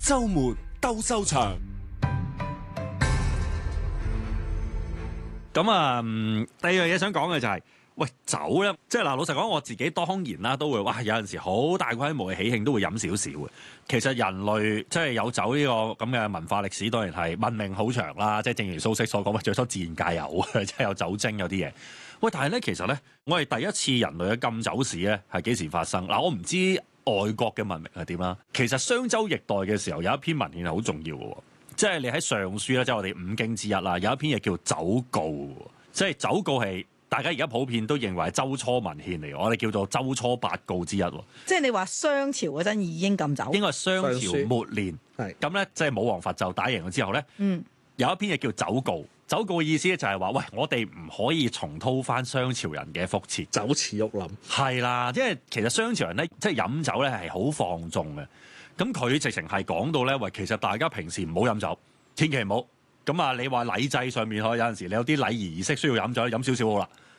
週末鬥獸場。 咁啊，第二樣嘢想講嘅就係、喂酒咧，即係嗱，老實講，我自己當然啦，都會哇有陣時好大規模嘅喜慶都會飲少少嘅。其實人類即係有酒呢個咁嘅文化歷史，當然係文明好長啦。即係正如蘇軾所講，最初自然界有即係有酒精有啲嘢。喂，但係咧，其實咧，我哋第一次人類嘅禁酒史咧係幾時發生？嗱，我唔知外國嘅文明係點啦。其實商周易代嘅時候有一篇文獻係好重要嘅。即係你喺上書咧，即係我哋五經之一啦，有一篇嘢叫酒告，即係酒告係大家而家普遍都認為係周初文獻嚟，我哋叫做周初八告之一。 即係你話商朝嗰陣已經禁酒， 應該係商朝末年， 係咁咧，即係武王伐紂打贏咗之後咧，有一篇嘢叫酒告。酒告嘅意思咧就係話，喂，我哋唔可以重蹈翻商朝人嘅覆轍， 酒池肉林。 係啦，因為其實商朝人咧，即係飲酒咧係好放縱嘅。咁佢直情係講到咧，喂，其實大家平時唔好飲酒，千祈唔好。咁啊，你話禮制上面可有陣時你有啲禮儀儀式需要飲酒，飲少少好啦。